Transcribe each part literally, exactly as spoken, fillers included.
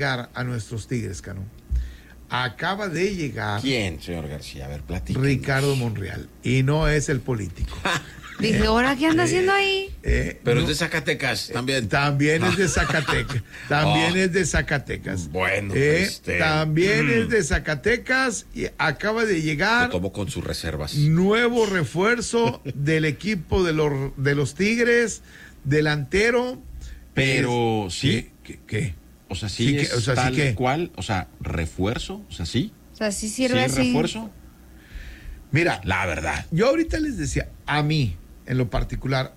a nuestros Tigres, Cano. Acaba de llegar. ¿Quién, señor García? A ver, platícanos. Ricardo Monreal. Y no es el político. Dije, ¿ahora qué anda eh, haciendo ahí? Eh, Pero no, es de Zacatecas también. Eh, también es de Zacatecas. También oh. es de Zacatecas. Bueno, eh, este... También mm. es de Zacatecas y acaba de llegar. Lo tomo con sus reservas. Nuevo refuerzo del equipo de los, de los Tigres, delantero. Pero es, sí. ¿Qué? ¿Qué? O sea, sí, sí es que, o sea, tal sí que, cual, o sea, refuerzo, o sea, sí. O sea, sí sirve ¿Sí, así. refuerzo? Mira, la verdad. Yo ahorita les decía, a mí, en lo particular,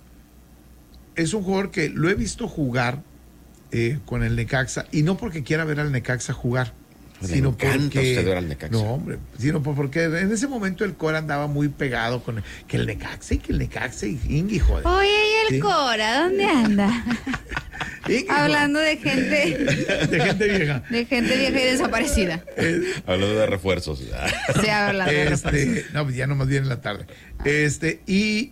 es un jugador que lo he visto jugar eh, con el Necaxa, y no porque quiera ver al Necaxa jugar, Le sino encanta porque... usted ver al Necaxa. No, hombre, sino porque en ese momento el Cora andaba muy pegado con el, que el Necaxa y que el Necaxa y Ingui, joder. Oye, ¿y el ¿sí? Cora? ¿Dónde anda? Ingui, hablando de gente... De gente vieja. De gente vieja y desaparecida. Eh, hablando de refuerzos. Sí, hablando de este, refuerzos. No, pues ya nomás viene en la tarde. Este, y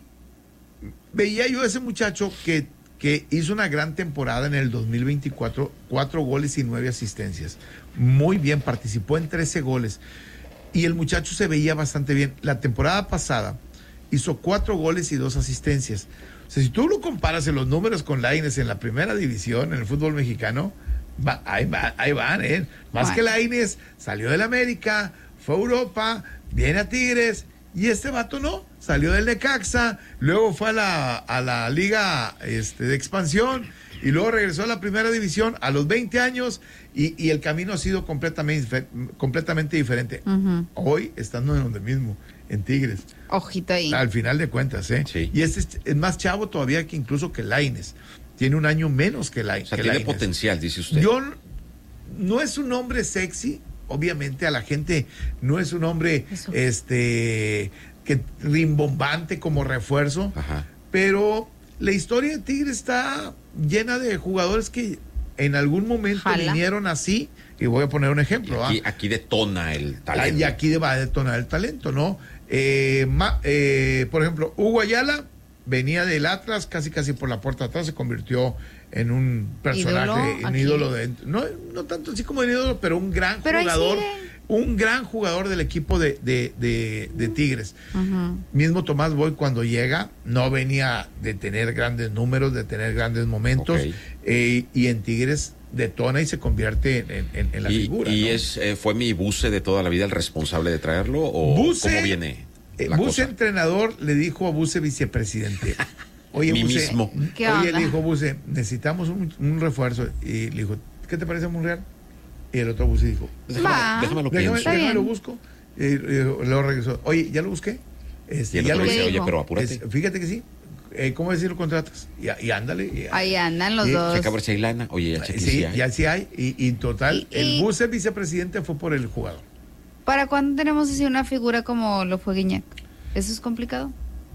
veía yo a ese muchacho que, que hizo una gran temporada en el dos mil veinticuatro, cuatro goles y nueve asistencias. Muy bien, participó en trece goles. Y el muchacho se veía bastante bien. La temporada pasada hizo cuatro goles y dos asistencias. O sea, si tú lo comparas en los números con Lainez en la primera división, en el fútbol mexicano, va, ahí, va, ahí van, ¿eh? Más bueno. que Lainez, salió del América, fue a Europa, viene a Tigres, y este vato no, salió del Necaxa, luego fue a la, a la liga este, de expansión, y luego regresó a la primera división a los veinte años, y, y el camino ha sido completamente, completamente diferente. Uh-huh. Hoy estando en donde mismo, en Tigres. Ojito ahí. Al final de cuentas, ¿eh? Sí. Y este es, es más chavo todavía que incluso que Lainez. Tiene un año menos que Lainez. O sea, tiene Lainez. potencial, dice usted. Yo, no es un hombre sexy, obviamente a la gente no es un hombre Eso. este que rimbombante como refuerzo, Ajá. pero la historia de Tigres está llena de jugadores que en algún momento Jala. vinieron así, y voy a poner un ejemplo. Y aquí, ¿ah? aquí detona el talento. Y aquí va a detonar el talento, ¿no? Eh, ma, eh, por ejemplo, Hugo Ayala venía del Atlas, casi casi por la puerta de atrás, se convirtió en un personaje, ¿Ídolo? un ídolo de, no, no tanto así como en ídolo, pero un gran pero jugador, un gran jugador del equipo de, de, de, de Tigres. Uh-huh. Mismo Tomás Boy cuando llega, no venía de tener grandes números, de tener grandes momentos, okay. eh, y en Tigres detona y se convierte en, en, en la y, figura. ¿Y ¿no? es eh, fue mi Buse de toda la vida el responsable de traerlo o Buse, cómo viene? Eh, Buse entrenador le dijo a Buse vicepresidente. Oye, Mi Buse, mismo. ¿Qué oye, onda? le dijo Buse, necesitamos un, un refuerzo. Y le dijo, ¿qué te parece Monreal? Y el otro Buse dijo, déjame, déjame lo déjame, pienso. déjame lo busco. Y, y luego regresó, oye, ¿ya lo busqué? Este, y el ya otro lo dice, oye, pero apúrate. Es, fíjate que sí. Eh, ¿Cómo decir lo contratas? Y, y ándale. Y, Ahí andan los y, dos. Se acaba de lana. Oye, ya sí, sí hay. ya sí hay. Y, y total, y, el y, Buse vicepresidente fue por el jugador. ¿Para cuándo tenemos así una figura como lo fue Guiñac? ¿Eso es complicado?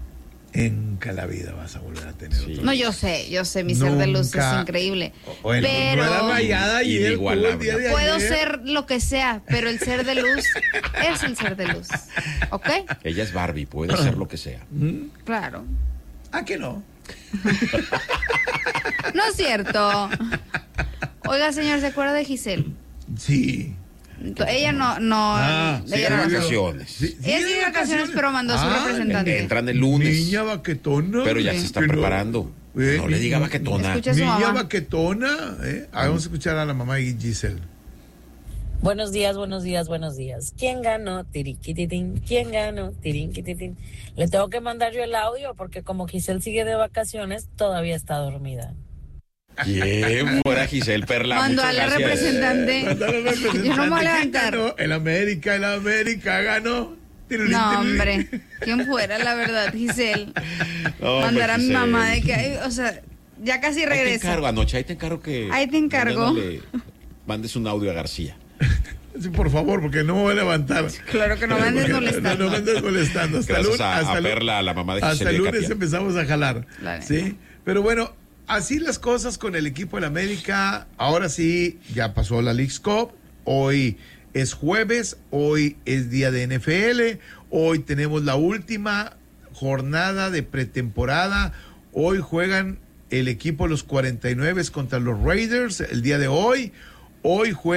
Nunca la vida vas a volver a tener sí. otro. No, yo sé, yo sé, mi Nunca. ser de luz es increíble. Bueno, pero no era rayada y él el día de puedo ayer. ser lo que sea, pero el ser de luz es el ser de luz. ¿Ok? Ella es Barbie, puede ser lo que sea. Claro. ¿Ah, que no? No es cierto. Oiga, señor, ¿se acuerda de Giselle? Sí. Ella no, no, ah, ella sí, no vacaciones. Sí, sí, ella sigue vacaciones, pero mandó a su ah, representante. Entran el lunes. Niña baquetona. Pero ya se está preparando. No, eh, no le diga baquetona. Niña mamá. baquetona. Eh. Ah, vamos a escuchar a la mamá de Giselle. Buenos días, buenos días, buenos días. ¿Quién ganó? Tiriquititín. ¿Quién ganó? Tirinquititín. Le tengo que mandar yo el audio porque como Giselle sigue de vacaciones, todavía está dormida. ¿Quién fuera Giselle Perla? Mandó a la representante. representante. Yo no me voy a levantar. Ganó? El América, el América ganó. No, hombre. ¿Quién fuera, la verdad, Giselle? No, mandar a mi Giselle. mamá de que, hay, o sea, ya casi regresa. Ahí te encargo, anoche, ahí te encargo que... Ahí te encargo. Le mandes un audio a García. Sí, por favor, porque no me voy a levantar. Claro que no me andes molestando. No, no me andes molestando. Hasta Gracias lunes, a, hasta a Perla, a la mamá de Giselle. Hasta el lunes empezamos a jalar. Vale. ¿Sí? Pero bueno, así las cosas con el equipo del América. Ahora sí, ya pasó la Leagues Cup. Hoy es jueves, hoy es día de N F L. Hoy tenemos la última jornada de pretemporada. Hoy juegan el equipo de los cuarenta y nueve contra los Raiders el día de hoy. Hoy juega